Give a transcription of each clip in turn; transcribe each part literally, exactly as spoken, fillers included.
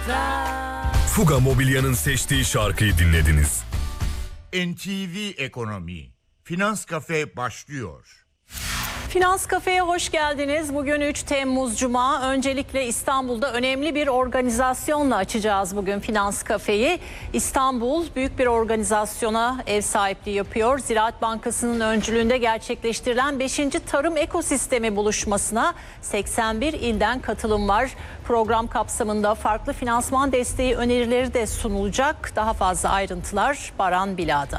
Fuga Mobilya'nın seçtiği şarkıyı dinlediniz. N T V Ekonomi Finans Kafe başlıyor. Finans Kafe'ye hoş geldiniz. Bugün üç Temmuz Cuma. Öncelikle İstanbul'da önemli bir organizasyonla açacağız bugün Finans Kafe'yi. İstanbul büyük bir organizasyona ev sahipliği yapıyor. Ziraat Bankası'nın öncülüğünde gerçekleştirilen beşinci Tarım Ekosistemi buluşmasına seksen bir ilden katılım var. Program kapsamında farklı finansman desteği önerileri de sunulacak. Daha fazla ayrıntılar Baran Bila'da.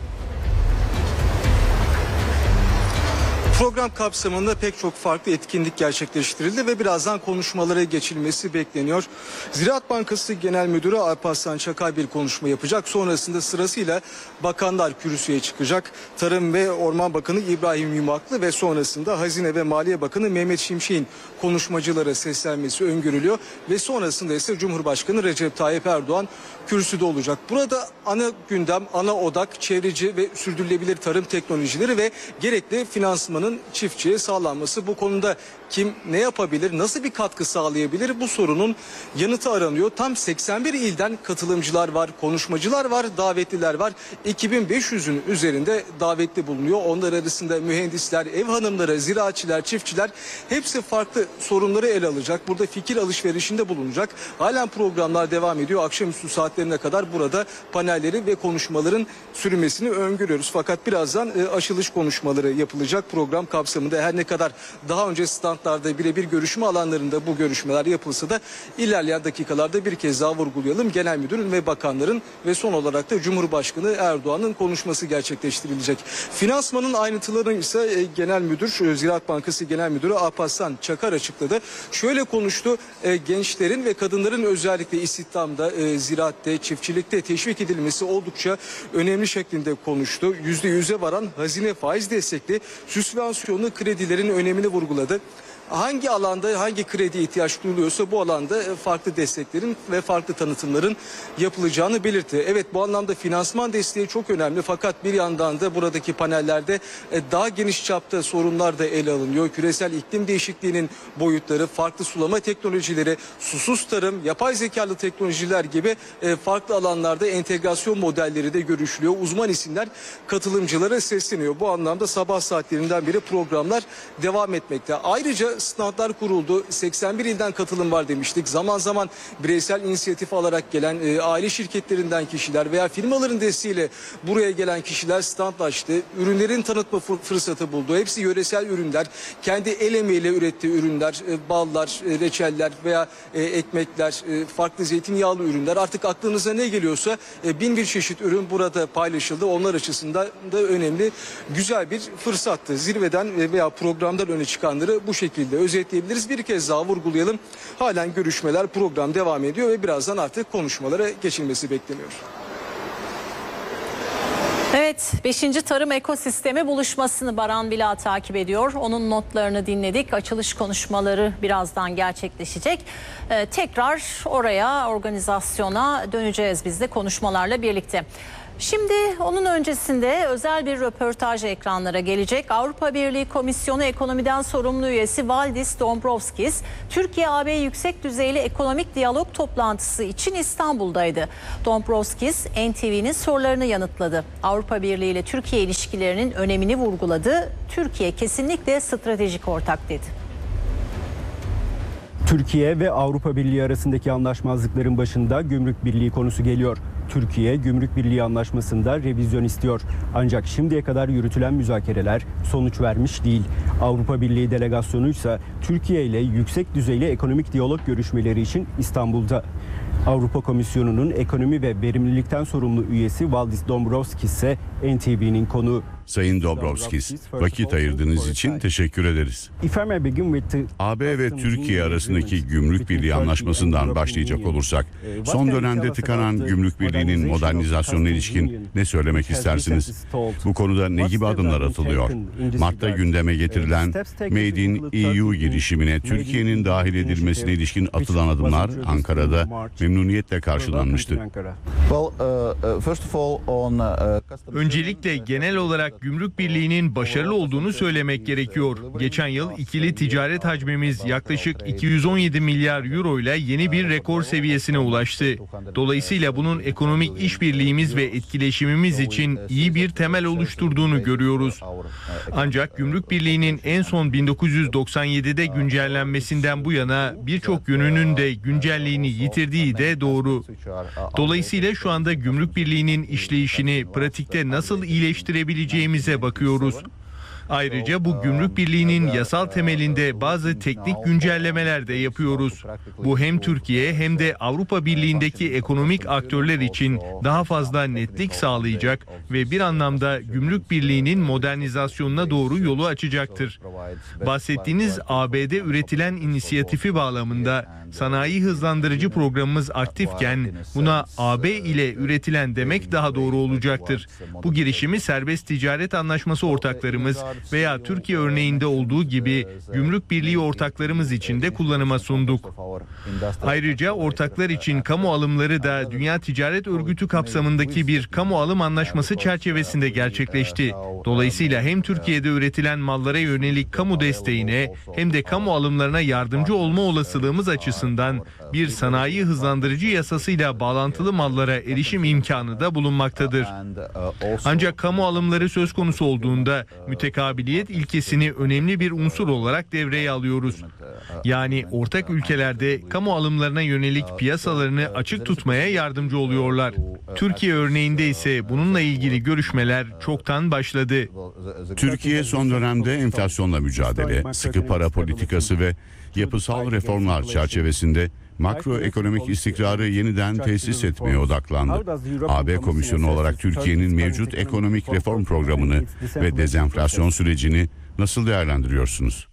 Program kapsamında pek çok farklı etkinlik gerçekleştirildi ve birazdan konuşmalara geçilmesi bekleniyor. Ziraat Bankası Genel Müdürü Alparslan Çakar bir konuşma yapacak. Sonrasında sırasıyla bakanlar kürsüye çıkacak. Tarım ve Orman Bakanı İbrahim Yumaklı ve sonrasında Hazine ve Maliye Bakanı Mehmet Şimşek'in konuşmacılara seslenmesi öngörülüyor. Ve sonrasında ise Cumhurbaşkanı Recep Tayyip Erdoğan kürsüde olacak. Burada ana gündem, ana odak çevreci ve sürdürülebilir tarım teknolojileri ve gerekli finansmanın çiftçiye sağlanması. Bu konuda kim ne yapabilir, nasıl bir katkı sağlayabilir, bu sorunun yanıtı aranıyor. Tam seksen bir ilden katılımcılar var, konuşmacılar var, davetliler var. iki bin beş yüzün üzerinde davetli bulunuyor. Onlar arasında mühendisler, ev hanımları, ziraatçılar, çiftçiler, hepsi farklı sorunları ele alacak. Burada fikir alışverişinde bulunacak. Halen programlar devam ediyor. Akşamüstü saatlerine kadar burada panelleri ve konuşmaların sürmesini öngörüyoruz. Fakat birazdan e, açılış konuşmaları yapılacak program kapsamında. Her ne kadar daha önce standlarda birebir görüşme alanlarında bu görüşmeler yapılsa da ilerleyen dakikalarda bir kez daha vurgulayalım. Genel Müdürün ve bakanların ve son olarak da Cumhurbaşkanı Erdoğan'ın konuşması gerçekleştirilecek. Finansmanın ayrıntılarını ise e, Genel Müdür, e, Ziraat Bankası Genel Müdürü Alparslan Çakar açıkladı. Şöyle konuştu: e, gençlerin ve kadınların özellikle istihdamda, e, ziraatte, çiftçilikte teşvik edilmesi oldukça önemli şeklinde konuştu. yüzde yüze varan hazine faiz destekli süspansiyonlu kredilerin önemini vurguladı. Hangi alanda hangi krediye ihtiyaç duyuluyorsa bu alanda farklı desteklerin ve farklı tanıtımların yapılacağını belirtti. Evet, bu anlamda finansman desteği çok önemli, fakat bir yandan da buradaki panellerde daha geniş çapta sorunlar da ele alınıyor. Küresel iklim değişikliğinin boyutları, farklı sulama teknolojileri, susuz tarım, yapay zekalı teknolojiler gibi farklı alanlarda entegrasyon modelleri de görüşülüyor. Uzman isimler katılımcılara sesleniyor. Bu anlamda sabah saatlerinden beri programlar devam etmekte. Ayrıca standlar kuruldu. seksen bir ilden katılım var demiştik. Zaman zaman bireysel inisiyatif alarak gelen e, aile şirketlerinden kişiler veya firmaların desteğiyle buraya gelen kişiler standlaştı. Ürünlerin tanıtma fırsatı buldu. Hepsi yöresel ürünler. Kendi el emeğiyle ürettiği ürünler, e, ballar, e, reçeller veya e, ekmekler, e, farklı zeytinyağlı ürünler. Artık aklınıza ne geliyorsa e, bin bir çeşit ürün burada paylaşıldı. Onlar açısından da önemli, güzel bir fırsattı. Zirveden veya programdan öne çıkanları bu şekilde özetleyebiliriz. Bir kez daha vurgulayalım. Halen görüşmeler, program devam ediyor ve birazdan artık konuşmalara geçilmesi bekleniyor. Evet, beşinci Tarım Ekosistemi buluşmasını Baran Bila takip ediyor. Onun notlarını dinledik. Açılış konuşmaları birazdan gerçekleşecek. Ee, tekrar oraya, organizasyona döneceğiz biz de konuşmalarla birlikte. Şimdi onun öncesinde özel bir röportaj ekranlara gelecek. Avrupa Birliği Komisyonu Ekonomiden Sorumlu Üyesi Valdis Dombrovskis, Türkiye-A B yüksek düzeyli ekonomik diyalog toplantısı için İstanbul'daydı. Dombrovskis, N T V'nin sorularını yanıtladı. Avrupa Birliği ile Türkiye ilişkilerinin önemini vurguladı. Türkiye kesinlikle stratejik ortak dedi. Türkiye ve Avrupa Birliği arasındaki anlaşmazlıkların başında gümrük birliği konusu geliyor. Türkiye, Gümrük Birliği Anlaşması'nda revizyon istiyor. Ancak şimdiye kadar yürütülen müzakereler sonuç vermiş değil. Avrupa Birliği delegasyonu ise Türkiye ile yüksek düzeyli ekonomik diyalog görüşmeleri için İstanbul'da. Avrupa Komisyonu'nun ekonomi ve verimlilikten sorumlu üyesi Valdis Dombrovskis ise N T V'nin konuğu. Sayın Dombrovskis, vakit ayırdığınız için teşekkür ederiz. A B ve Türkiye arasındaki Gümrük Birliği Anlaşması'ndan başlayacak olursak, son dönemde tıkanan Gümrük Birliği'nin modernizasyonuna ilişkin ne söylemek istersiniz? Bu konuda ne gibi adımlar atılıyor? Mart'ta gündeme getirilen Made in E U girişimine Türkiye'nin dahil edilmesine ilişkin atılan adımlar Ankara'da memnuniyetle karşılanmıştı. Öncelikle genel olarak Ancak Gümrük Birliği'nin başarılı olduğunu söylemek gerekiyor. Geçen yıl ikili ticaret hacmimiz yaklaşık iki yüz on yedi milyar euro ile yeni bir rekor seviyesine ulaştı. Dolayısıyla bunun ekonomik işbirliğimiz ve etkileşimimiz için iyi bir temel oluşturduğunu görüyoruz. Ancak Gümrük Birliği'nin en son bin dokuz yüz doksan yedide güncellenmesinden bu yana birçok yönünün de güncelliğini yitirdiği de doğru. Dolayısıyla şu anda Gümrük Birliği'nin işleyişini pratikte nasıl iyileştirebileceğimize bakıyoruz. Ayrıca bu Gümrük Birliği'nin yasal temelinde bazı teknik güncellemeler de yapıyoruz. Bu hem Türkiye hem de Avrupa Birliği'ndeki ekonomik aktörler için daha fazla netlik sağlayacak ve bir anlamda Gümrük Birliği'nin modernizasyonuna doğru yolu açacaktır. Bahsettiğiniz A B D üretilen inisiyatifi bağlamında sanayi hızlandırıcı programımız aktifken buna A B ile üretilen demek daha doğru olacaktır. Bu girişimi serbest ticaret anlaşması ortaklarımız veya Türkiye örneğinde olduğu gibi Gümrük Birliği ortaklarımız için de kullanıma sunduk. Ayrıca ortaklar için kamu alımları da Dünya Ticaret Örgütü kapsamındaki bir kamu alım anlaşması çerçevesinde gerçekleşti. Dolayısıyla hem Türkiye'de üretilen mallara yönelik kamu desteğine hem de kamu alımlarına yardımcı olma olasılığımız açısından bir sanayi hızlandırıcı yasasıyla bağlantılı mallara erişim imkanı da bulunmaktadır. Ancak kamu alımları söz konusu olduğunda mütekabiliyet ilkesini önemli bir unsur olarak devreye alıyoruz. Yani ortak ülkelerde kamu alımlarına yönelik piyasalarını açık tutmaya yardımcı oluyorlar. Türkiye örneğinde ise bununla ilgili görüşmeler çoktan başladı. Türkiye son dönemde enflasyonla mücadele, sıkı para politikası ve yapısal reformlar çerçevesinde makroekonomik istikrarı yeniden tesis etmeye odaklandı. A B Komisyonu olarak Türkiye'nin mevcut ekonomik reform programını ve dezenflasyon sürecini nasıl değerlendiriyorsunuz?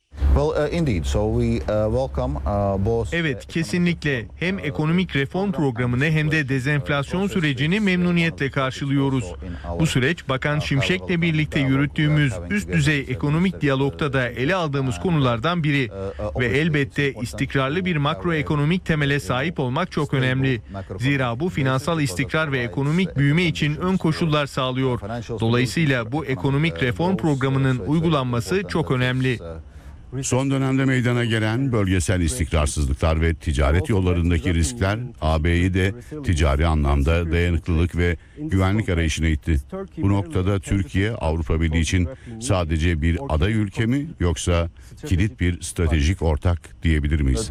Evet, kesinlikle hem ekonomik reform programını hem de dezenflasyon sürecini memnuniyetle karşılıyoruz. Bu süreç Bakan Şimşek'le birlikte yürüttüğümüz üst düzey ekonomik diyalogta da ele aldığımız konulardan biri ve elbette istikrarlı bir makroekonomik temele sahip olmak çok önemli. Zira bu finansal istikrar ve ekonomik büyüme için ön koşullar sağlıyor. Dolayısıyla bu ekonomik reform programının uygulanması çok önemli. Son dönemde meydana gelen bölgesel istikrarsızlıklar ve ticaret yollarındaki riskler A B'yi de ticari anlamda dayanıklılık ve güvenlik arayışına itti. Bu noktada Türkiye, Avrupa Birliği için sadece bir aday ülke mi yoksa kilit bir stratejik ortak diyebilir miyiz?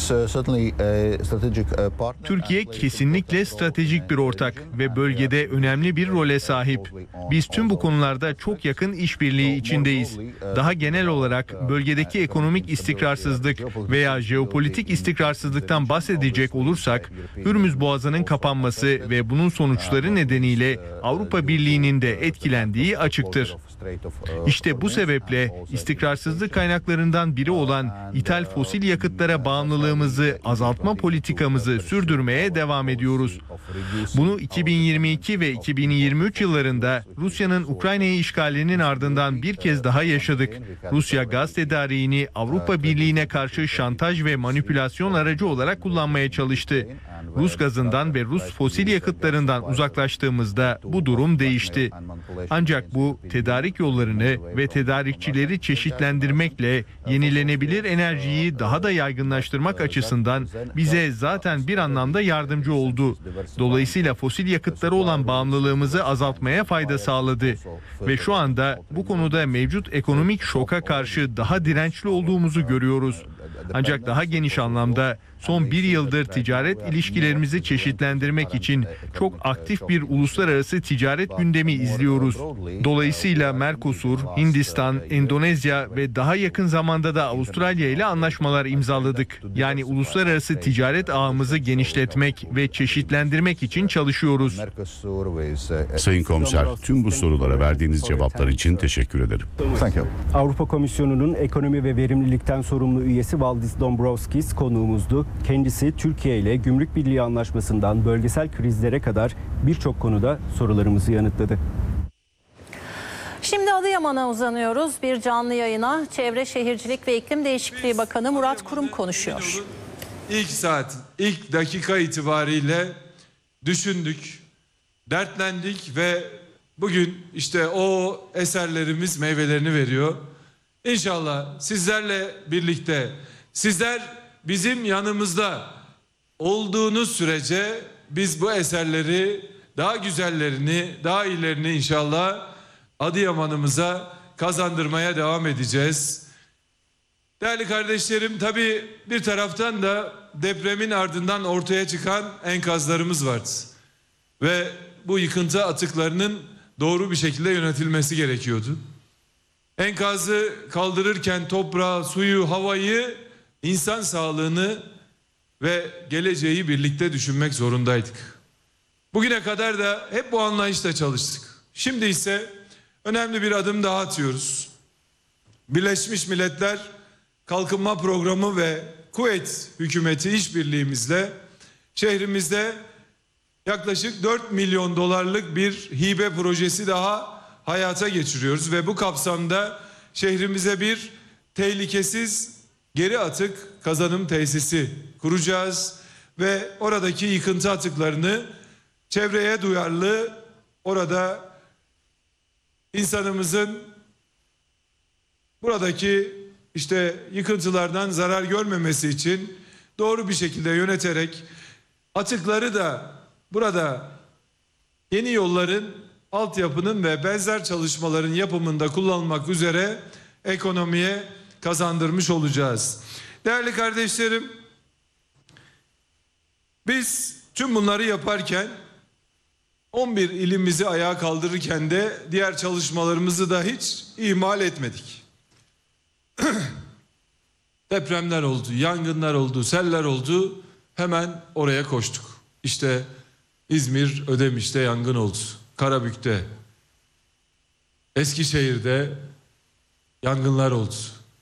Türkiye kesinlikle stratejik bir ortak ve bölgede önemli bir role sahip. Biz tüm bu konularda çok yakın işbirliği içindeyiz. Daha genel olarak bölgedeki ekonomik istikrarsızlık veya jeopolitik istikrarsızlıktan bahsedecek olursak, Hürmüz Boğazı'nın kapanması ve bunun sonuçları nedeniyle Avrupa Birliği'nin de etkilendiği açıktır. İşte bu sebeple istikrarsızlık kaynaklarından biri olan ithal fosil yakıtlara bağımlılığımızı azaltma politikamızı sürdürmeye devam ediyoruz. Bunu iki bin yirmi iki ve iki bin yirmi üç yıllarında Rusya'nın Ukrayna'yı işgalinin ardından bir kez daha yaşadık. Rusya gaz tedariğini Avrupa Birliği'ne karşı şantaj ve manipülasyon aracı olarak kullanmaya çalıştı. Rus gazından ve Rus fosil yakıtlarından uzaklaştığımızda bu durum değişti. Ancak bu tedarik yollarını ve tedarikçileri çeşitlendirmekle yenilenebilir enerjiyi daha da yaygınlaştırmak açısından bize zaten bir anlamda yardımcı oldu. Dolayısıyla fosil yakıtlara olan bağımlılığımızı azaltmaya fayda sağladı. Ve şu anda bu konuda mevcut ekonomik şoka karşı daha dirençli olduğumuzu görüyoruz. Ancak daha geniş anlamda son bir yıldır ticaret ilişkilerimizi çeşitlendirmek için çok aktif bir uluslararası ticaret gündemi izliyoruz. Dolayısıyla Mercosur, Hindistan, Endonezya ve daha yakın zamanda da Avustralya ile anlaşmalar imzaladık. Yani uluslararası ticaret ağımızı genişletmek ve çeşitlendirmek için çalışıyoruz. Sayın Komiser, tüm bu sorulara verdiğiniz cevaplar için teşekkür ederim. Avrupa Komisyonu'nun ekonomi ve verimlilikten sorumlu üyesi Valdis Dombrovskis konuğumuzdu. Kendisi Türkiye ile Gümrük Birliği Anlaşması'ndan bölgesel krizlere kadar birçok konuda sorularımızı yanıtladı. Şimdi Adıyaman'a uzanıyoruz. Bir canlı yayına Çevre Şehircilik ve İklim Değişikliği Bakanı Murat Kurum konuşuyor. İlk saat, ilk dakika itibariyle düşündük, dertlendik ve bugün işte o eserlerimiz meyvelerini veriyor. İnşallah sizlerle birlikte, sizler bizim yanımızda olduğunuz sürece biz bu eserleri, daha güzellerini, daha iyilerini inşallah Adıyaman'ımıza kazandırmaya devam edeceğiz. Değerli kardeşlerim, tabii bir taraftan da depremin ardından ortaya çıkan enkazlarımız vardı. Ve bu yıkıntı atıklarının doğru bir şekilde yönetilmesi gerekiyordu. Enkazı kaldırırken toprağı, suyu, havayı, insan sağlığını ve geleceği birlikte düşünmek zorundaydık. Bugüne kadar da hep bu anlayışla çalıştık. Şimdi ise önemli bir adım daha atıyoruz. Birleşmiş Milletler Kalkınma Programı ve Kuveyt hükümeti işbirliğimizle şehrimizde yaklaşık dört milyon dolarlık bir hibe projesi daha hayata geçiriyoruz ve bu kapsamda şehrimize bir tehlikesiz geri atık kazanım tesisi kuracağız ve oradaki yıkıntı atıklarını çevreye duyarlı, orada insanımızın buradaki işte yıkıntılardan zarar görmemesi için doğru bir şekilde yöneterek atıkları da burada yeni yolların, altyapının ve benzer çalışmaların yapımında kullanılmak üzere ekonomiye kazandırmış olacağız. Değerli kardeşlerim, biz tüm bunları yaparken on bir ilimizi ayağa kaldırırken de diğer çalışmalarımızı da hiç ihmal etmedik. Depremler oldu, yangınlar oldu, seller oldu. Hemen oraya koştuk. İşte İzmir Ödemiş'te yangın oldu. Karabük'te, Eskişehir'de yangınlar oldu.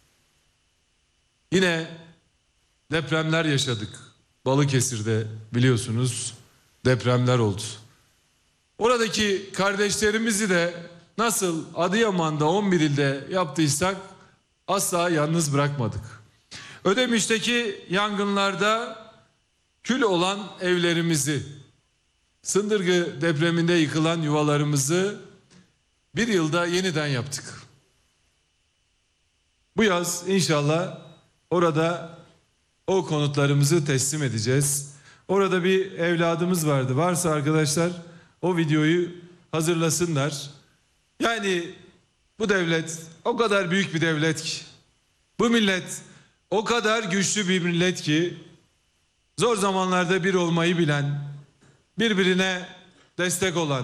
Yine depremler yaşadık. Balıkesir'de biliyorsunuz depremler oldu. Oradaki kardeşlerimizi de nasıl Adıyaman'da on bir ilde yaptıysak asla yalnız bırakmadık. Ödemiş'teki yangınlarda kül olan evlerimizi, Sındırgı depreminde yıkılan yuvalarımızı bir yılda yeniden yaptık. Bu yaz inşallah orada o konutlarımızı teslim edeceğiz. Orada bir evladımız vardı. Varsa arkadaşlar o videoyu hazırlasınlar. Yani bu devlet o kadar büyük bir devlet ki, bu millet o kadar güçlü bir millet ki, zor zamanlarda bir olmayı bilen, birbirine destek olan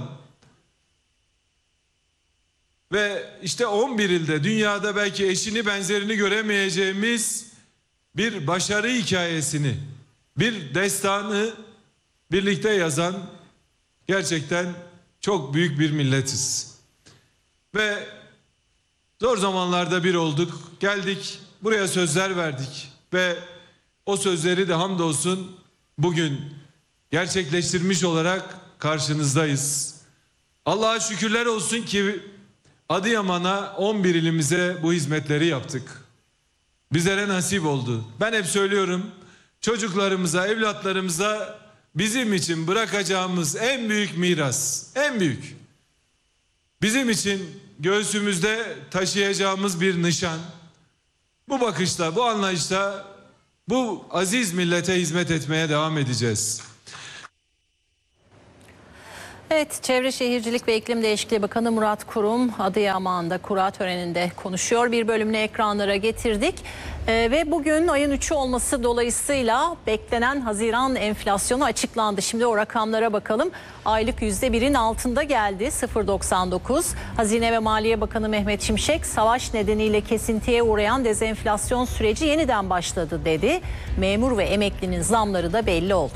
ve işte on bir ilde dünyada belki eşini benzerini göremeyeceğimiz bir başarı hikayesini, bir destanı birlikte yazan gerçekten çok büyük bir milletiz. Ve zor zamanlarda bir olduk, geldik, buraya sözler verdik ve o sözleri de hamdolsun bugün gerçekleştirmiş olarak karşınızdayız. Allah'a şükürler olsun ki Adıyaman'a on bir ilimize bu hizmetleri yaptık. Bizlere nasip oldu. Ben hep söylüyorum, çocuklarımıza, evlatlarımıza bizim için bırakacağımız en büyük miras, en büyük, bizim için göğsümüzde taşıyacağımız bir nişan. Bu bakışla, bu anlayışla bu aziz millete hizmet etmeye devam edeceğiz. Evet, Çevre Şehircilik ve İklim Değişikliği Bakanı Murat Kurum Adıyaman'da kura töreninde konuşuyor. Bir bölümünü ekranlara getirdik. Ee, ve bugün ayın üçü olması dolayısıyla beklenen Haziran enflasyonu açıklandı. Şimdi o rakamlara bakalım. Aylık yüzde birin altında geldi, sıfır virgül doksan dokuz. Hazine ve Maliye Bakanı Mehmet Şimşek, savaş nedeniyle kesintiye uğrayan dezenflasyon süreci yeniden başladı dedi. Memur ve emeklinin zamları da belli oldu.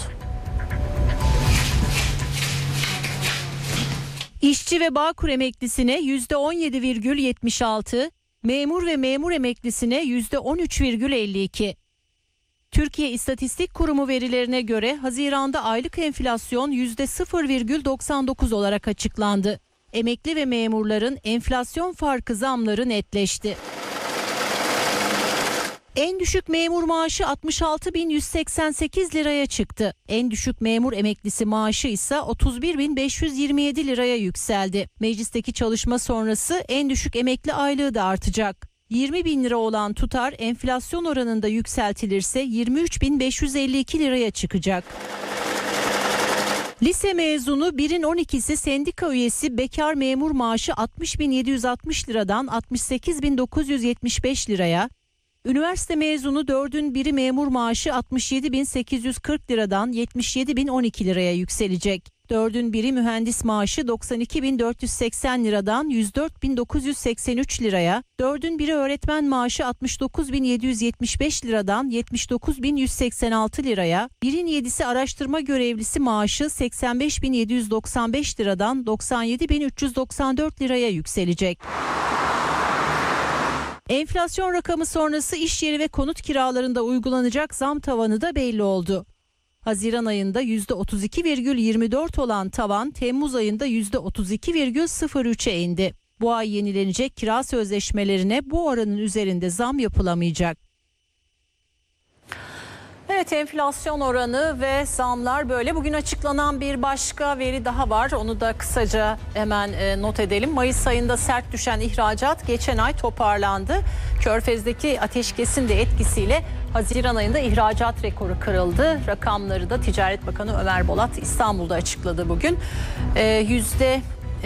İşçi ve Bağkur emeklisine yüzde on yedi virgül yetmiş altı, memur ve memur emeklisine yüzde on üç virgül elli iki. Türkiye İstatistik Kurumu verilerine göre Haziran'da aylık enflasyon yüzde sıfır virgül doksan dokuz olarak açıklandı. Emekli ve memurların enflasyon farkı zamları netleşti. En düşük memur maaşı altmış altı bin yüz seksen sekiz liraya çıktı. En düşük memur emeklisi maaşı ise otuz bir bin beş yüz yirmi yedi liraya yükseldi. Meclisteki çalışma sonrası en düşük emekli aylığı da artacak. yirmi bin lira olan tutar enflasyon oranında yükseltilirse yirmi üç bin beş yüz elli iki liraya çıkacak. Lise mezunu birin on ikisi sendika üyesi bekar memur maaşı altmış bin yedi yüz altmış liradan altmış sekiz bin dokuz yüz yetmiş beş liraya, üniversite mezunu dördün biri memur maaşı altmış yedi bin sekiz yüz kırk liradan yetmiş yedi bin on iki liraya yükselecek. Dördün biri mühendis maaşı doksan iki bin dört yüz seksen liradan yüz dört bin dokuz yüz seksen üç liraya, dördün biri öğretmen maaşı altmış dokuz bin yedi yüz yetmiş beş liradan yetmiş dokuz bin yüz seksen altı liraya, birin yedisi araştırma görevlisi maaşı seksen beş bin yedi yüz doksan beş liradan doksan yedi bin üç yüz doksan dört liraya yükselecek. Enflasyon rakamı sonrası iş yeri ve konut kiralarında uygulanacak zam tavanı da belli oldu. Haziran ayında yüzde otuz iki virgül yirmi dört olan tavan Temmuz ayında yüzde otuz iki virgül sıfır üçe indi. Bu ay yenilenecek kira sözleşmelerine bu oranın üzerinde zam yapılamayacak. Evet, enflasyon oranı ve zamlar böyle. Bugün açıklanan bir başka veri daha var. Onu da kısaca hemen not edelim. Mayıs ayında sert düşen ihracat geçen ay toparlandı. Körfez'deki ateşkesin de etkisiyle Haziran ayında ihracat rekoru kırıldı. Rakamları da Ticaret Bakanı Ömer Bolat İstanbul'da açıkladı bugün. Ee, yüzde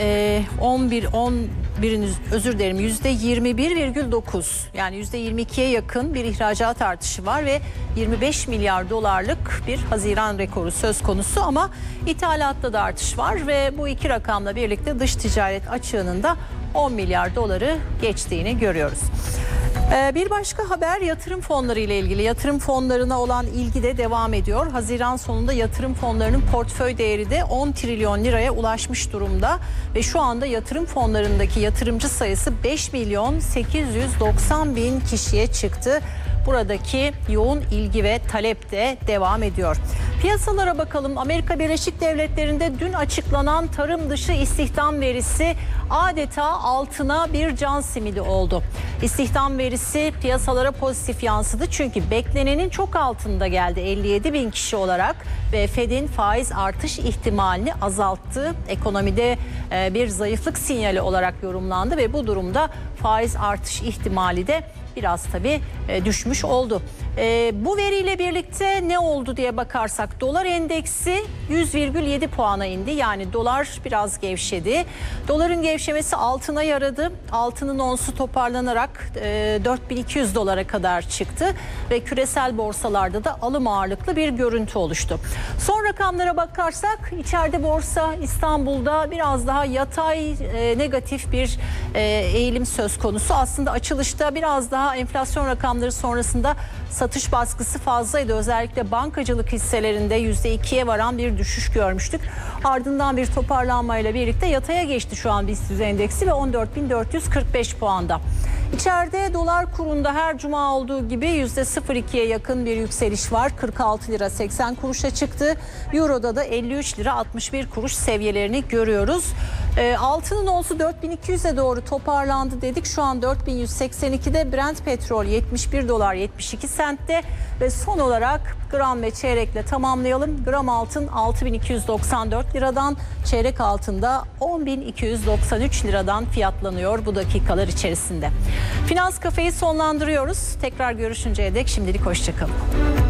on bir on birin özür dilerim yüzde yirmi bir virgül dokuz, yani yüzde yirmi ikiye yakın bir ihracat artışı var ve yirmi beş milyar dolarlık bir Haziran rekoru söz konusu, ama ithalatta da artış var ve bu iki rakamla birlikte dış ticaret açığının da on milyar doları geçtiğini görüyoruz. Bir başka haber yatırım fonları ile ilgili. Yatırım fonlarına olan ilgi de devam ediyor. Haziran sonunda yatırım fonlarının portföy değeri de on trilyon liraya ulaşmış durumda ve şu anda yatırım fonlarındaki yatırımcı sayısı beş milyon sekiz yüz doksan bin kişiye çıktı. Buradaki yoğun ilgi ve talep de devam ediyor. Piyasalara bakalım. Amerika Birleşik Devletleri'nde dün açıklanan tarım dışı istihdam verisi adeta altına bir can simidi oldu. İstihdam verisi piyasalara pozitif yansıdı çünkü beklenenin çok altında geldi, elli yedi bin kişi olarak ve Fed'in faiz artış ihtimalini azalttığı ekonomide bir zayıflık sinyali olarak yorumlandı ve bu durumda faiz artış ihtimali de biraz tabii düşmüş oldu. E, bu veriyle birlikte ne oldu diye bakarsak dolar endeksi yüz virgül yedi puana indi. Yani dolar biraz gevşedi. Doların gevşemesi altına yaradı. Altının onsu toparlanarak e, dört bin iki yüz dolara kadar çıktı ve küresel borsalarda da alım ağırlıklı bir görüntü oluştu. Son rakamlara bakarsak içeride borsa İstanbul'da biraz daha yatay e, negatif bir e, eğilim söz konusu. Aslında açılışta biraz daha enflasyon rakamları sonrasında satış baskısı fazlaydı. Özellikle bankacılık hisselerinde yüzde ikiye varan bir düşüş görmüştük. Ardından bir toparlanmayla birlikte yataya geçti şu an BIST endeksi ve on dört bin dört yüz kırk beş puanda. İçeride dolar kurunda her cuma olduğu gibi yüzde sıfır virgül ikiye yakın bir yükseliş var. kırk altı lira seksen kuruşa çıktı. Euro'da da elli üç lira altmış bir kuruş seviyelerini görüyoruz. E, altının onsu dört bin iki yüze doğru toparlandı dedik. Şu an dört bin yüz seksen ikide Brent petrol yetmiş bir dolar yetmiş iki sentte ve son olarak gram ve çeyrekle tamamlayalım. Gram altın altı bin iki yüz doksan dört liradan, çeyrek altında on bin iki yüz doksan üç liradan fiyatlanıyor bu dakikalar içerisinde. Finans Kafe'yi sonlandırıyoruz. Tekrar görüşünceye dek şimdilik hoşça kalın.